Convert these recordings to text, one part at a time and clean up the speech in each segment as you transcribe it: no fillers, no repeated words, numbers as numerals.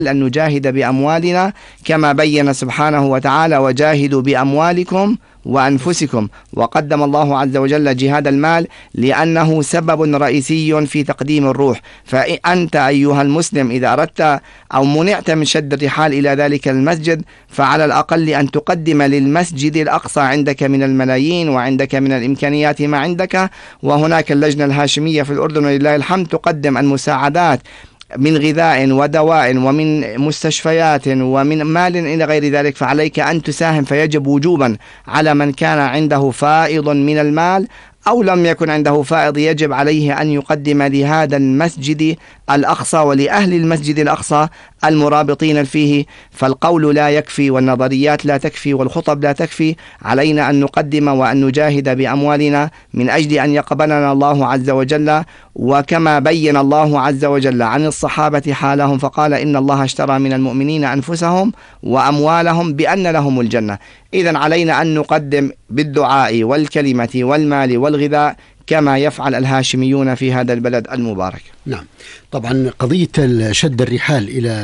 أن نجاهد بأموالنا كما بين سبحانه وتعالى: وجاهدوا بأموالكم وأنفسكم. وقدم الله عز وجل جهاد المال لأنه سبب رئيسي في تقديم الروح. فأنت أيها المسلم إذا أردت أو منعت من شد الرحال إلى ذلك المسجد، فعلى الأقل أن تقدم للمسجد الأقصى عندك من الملايين وعندك من الإمكانيات ما عندك. وهناك اللجنة الهاشمية في الأردن ولله الحمد تقدم المساعدات من غذاء ودواء ومن مستشفيات ومن مال إلى غير ذلك، فعليك أن تساهم. فيجب وجوبا على من كان عنده فائض من المال أو لم يكن عنده فائض، يجب عليه أن يقدم لهذا المسجد الأقصى ولأهل المسجد الأقصى المرابطين فيه. فالقول لا يكفي والنظريات لا تكفي والخطب لا تكفي، علينا أن نقدم وأن نجاهد بأموالنا من أجل أن يقبلنا الله عز وجل. وكما بين الله عز وجل عن الصحابة حالهم فقال: إن الله اشترى من المؤمنين أنفسهم وأموالهم بأن لهم الجنة. إذن علينا أن نقدم بالدعاء والكلمة والمال والغذاء كما يفعل الهاشميون في هذا البلد المبارك. نعم، طبعا قضية شد الرحال إلى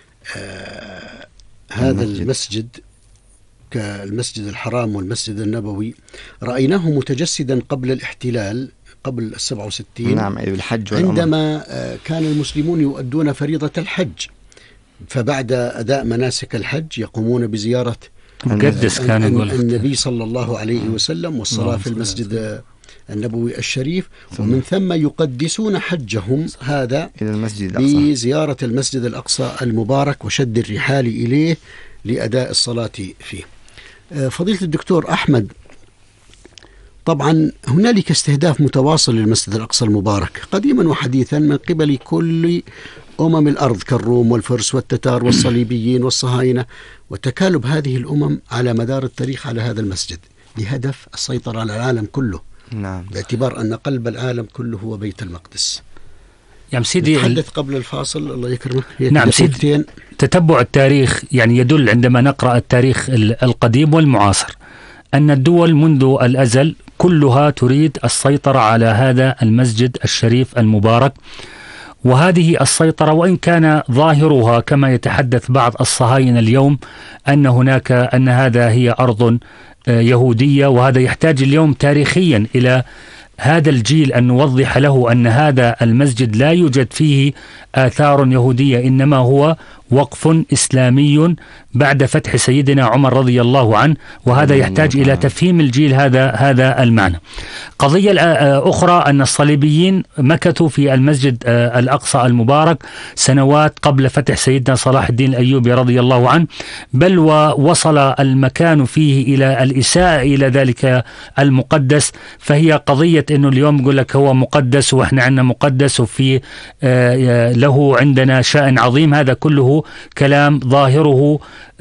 هذا المسجد كالمسجد الحرام والمسجد النبوي رأيناه متجسدا قبل الاحتلال، قبل 67. نعم، الحج عندما كان المسلمون يؤدون فريضة الحج، فبعد أداء مناسك الحج يقومون بزيارة مقدس كان يقول النبي صلى الله عليه وسلم والصلاة في المسجد النبوي الشريف، ومن ثم يقدسون حجهم هذا إلى المسجد الأقصى بزيارة المسجد الأقصى المبارك وشد الرحال إليه لأداء الصلاة فيه. فضيلة الدكتور أحمد، طبعا هنالك استهداف متواصل للمسجد الأقصى المبارك قديما وحديثا من قبل كل الأرض كالروم والفرس والتتار والصليبيين والصهاينة، وتكالب هذه الأمم على مدار التاريخ على هذا المسجد بهدف السيطرة على العالم كله. نعم. باعتبار أن قلب العالم كله هو بيت المقدس. يا سيدي تحدث قبل الفاصل الله يكرمك. نعم سيدي، تتبع التاريخ يعني يدل عندما نقرأ التاريخ القديم والمعاصر أن الدول منذ الأزل كلها تريد السيطرة على هذا المسجد الشريف المبارك. وهذه السيطرة وإن كان ظاهرها كما يتحدث بعض الصهاينة اليوم أن هذا هي أرض يهودية، وهذا يحتاج اليوم تاريخيا إلى هذا الجيل أن نوضح له أن هذا المسجد لا يوجد فيه آثار يهودية، إنما هو وقف إسلامي بعد فتح سيدنا عمر رضي الله عنه، وهذا يحتاج إلى تفهيم الجيل هذا المعنى. قضية أخرى أن الصليبيين مكثوا في المسجد الأقصى المبارك سنوات قبل فتح سيدنا صلاح الدين الأيوبي رضي الله عنه، بل ووصل المكان فيه إلى الإساءة إلى ذلك المقدس. فهي قضية أنه اليوم يقول لك هو مقدس وإحنا عندنا مقدس وفي له عندنا شأن عظيم، هذا كله كلام ظاهره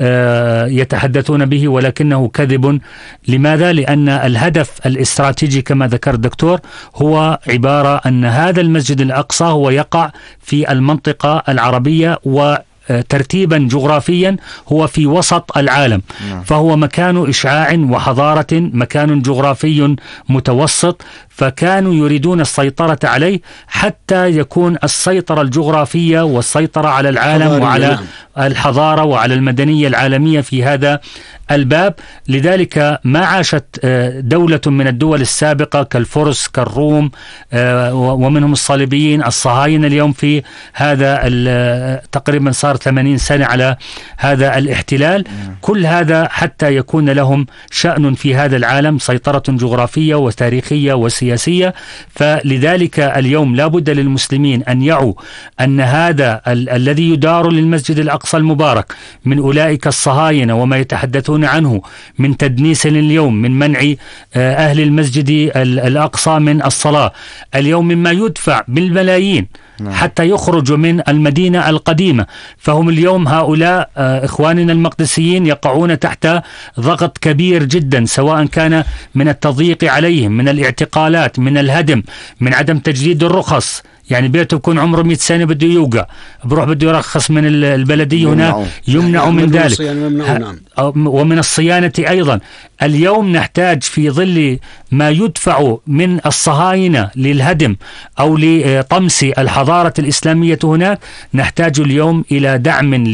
يتحدثون به ولكنه كذب. لماذا؟ لأن الهدف الاستراتيجي كما ذكر الدكتور هو عبارة أن هذا المسجد الأقصى هو يقع في المنطقة العربية وترتيبا جغرافيا هو في وسط العالم، فهو مكان إشعاع وحضارة، مكان جغرافي متوسط، فكانوا يريدون السيطرة عليه حتى يكون السيطرة الجغرافية والسيطرة على العالم وعلى الحضارة وعلى المدنية العالمية في هذا الباب. لذلك ما عاشت دولة من الدول السابقة كالفرس كالروم ومنهم الصليبيين الصهاينة اليوم في هذا تقريبا صار 80 سنة على هذا الاحتلال. كل هذا حتى يكون لهم شأن في هذا العالم، سيطرة جغرافية وتاريخية وسياسية. فلذلك اليوم لا بد للمسلمين أن يعوا أن هذا الذي يدار للمسجد الأقصى المبارك من أولئك الصهاينة وما يتحدثون عنه من تدنيس اليوم، من منع أهل المسجد الأقصى من الصلاة اليوم، مما يدفع بالملايين حتى يخرجوا من المدينة القديمة. فهم اليوم هؤلاء إخواننا المقدسيين يقعون تحت ضغط كبير جدا، سواء كان من التضييق عليهم، من الاعتقالات، من الهدم، من عدم تجديد الرخص. يعني بيته بكون عمره 100 سنة بده يوقع، بروح بده يرخص من البلدية هنا، يمنع من ذلك. ومن الصيانة أيضا. اليوم نحتاج في ظل ما يدفع من الصهاينة للهدم أو لطمس الحضارة الإسلامية هناك، نحتاج اليوم إلى دعم